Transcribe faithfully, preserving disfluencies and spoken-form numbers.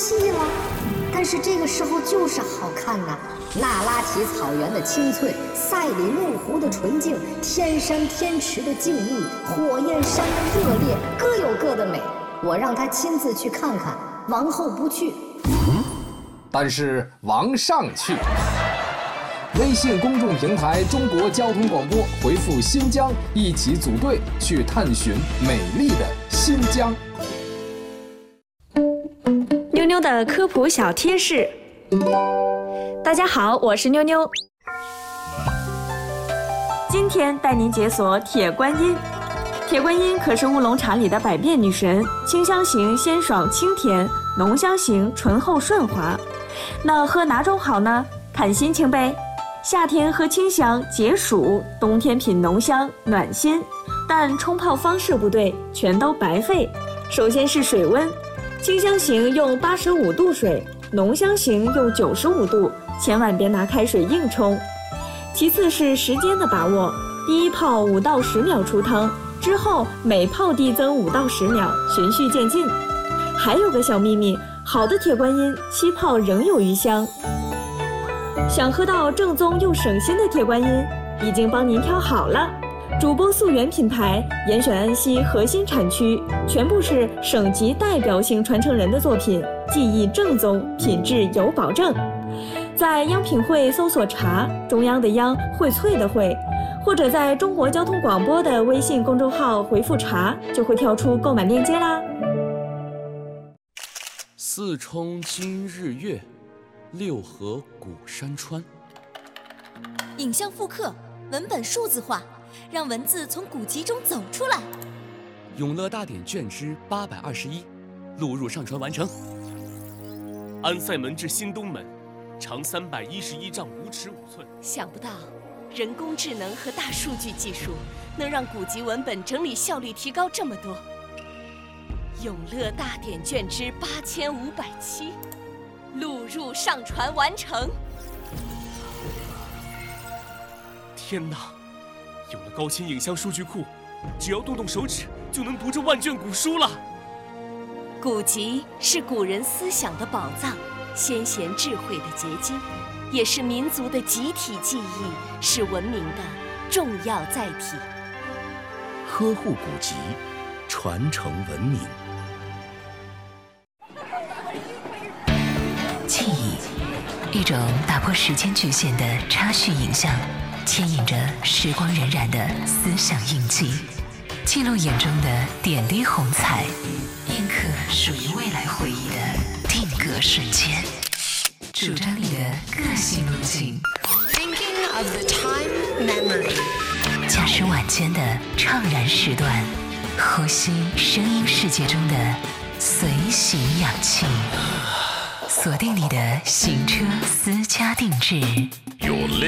弃了。但是这个时候就是好看呐、啊，那拉提草原的青翠，赛里木湖的纯净，天山天池的静谧，火焰山的热烈，各有各的美。我让他亲自去看看，王后不去。 嗯，但是王上去。微信公众平台中国交通广播回复新疆，一起组队去探寻美丽的新疆。 妞妞的科普小贴士。大家好，我是妞妞。今天带您解锁铁观音。铁观音可是乌龙茶里的百变女神，清香型鲜爽清甜，浓香型醇厚顺滑。那喝哪种好呢？看心情呗。夏天喝清香解暑，冬天品浓香暖心。但冲泡方式不对，全都白费。首先是水温，清香型用八十五度水，浓香型用九十五度，千万别拿开水硬冲。其次是时间的把握，第一泡五到十秒出汤，之后每泡递增五到十秒，循序渐进。还有个小秘密，好的铁观音七泡仍有余香。想喝到正宗又省心的铁观音，已经帮您挑好了。主播溯源品牌，严选安溪核心产区，全部是省级代表性传承人的作品，技艺正宗，品质有保证。在央品汇搜索茶，中央的央，荟萃的荟，或者在中国交通广播的微信公众号回复茶，就会跳出购买链接啦。 四冲今日月，六合古山川。 影像复刻，文本数字化，让文字从古籍中走出来。 永乐大典卷之八百二十一，录入上传完成。安塞门至新东门，长三百一十一丈五尺五寸。 想不到，人工智能和大数据技术能让古籍文本整理效率提高这么多。永乐大典卷之八千五百七，录入上传完成。 天哪！有了高清影像数据库，只要动动手指就能读这万卷古书了。 古籍是古人思想的宝藏，先贤智慧的结晶，也是民族的集体记忆，是文明的重要载体。 呵护古籍，传承文明。 记忆，一种打破时间局限的插叙影像，牵引着时光荏苒的思想印记，记录眼中的点滴红彩，印刻属于未来回忆的定格瞬间，主张你的个性路径。 Thinking of the time memory， 驾驶晚间的怅然时段，呼吸声音世界中的随行氧气，锁定你的行车私家定制。